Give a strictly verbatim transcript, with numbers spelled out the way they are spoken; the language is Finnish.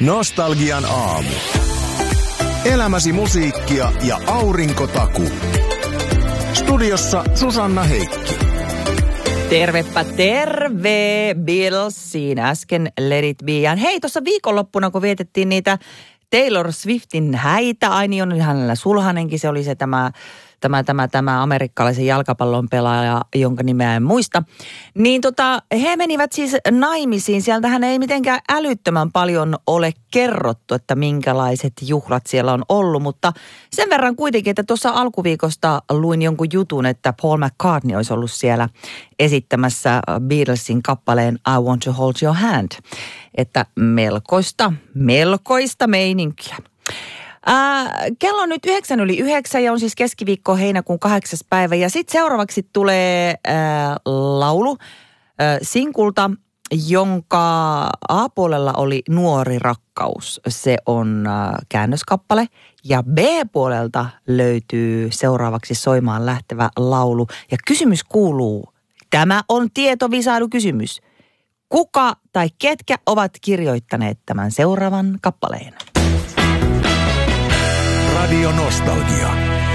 Nostalgian aamu. Elämäsi musiikkia ja aurinkotaku. Studiossa Susanna Heikki. Tervepä terve, Bill, siinä äsken Let It Be. Ja hei, tuossa viikonloppuna, kun vietettiin niitä Taylor Swiftin häitä, aini on hänellä sulhanenkin, se oli se tämä, tämä, tämä, tämä amerikkalaisen jalkapallon pelaaja, jonka nimeä en muista. Niin tota, he menivät siis naimisiin, sieltähän ei mitenkään älyttömän paljon ole kerrottu, että minkälaiset juhlat siellä on ollut, mutta sen verran kuitenkin, että tuossa alkuviikosta luin jonkun jutun, että Paul McCartney olisi ollut siellä esittämässä Beatlesin kappaleen I Want to Hold Your Hand. Että melkoista, melkoista meininkiä. Ää, kello on nyt yhdeksän yli yhdeksän ja on siis keskiviikko heinäkuun kahdeksas päivä. Ja sitten seuraavaksi tulee ää, laulu ää, Sinkulta, jonka A-puolella oli Nuori rakkaus. Se on ää, käännöskappale. Ja B-puolelta löytyy seuraavaksi soimaan lähtevä laulu. Ja kysymys kuuluu, tämä on tietovisailu kysymys. Kuka tai ketkä ovat kirjoittaneet tämän seuraavan kappaleen? Radio Nostalgia.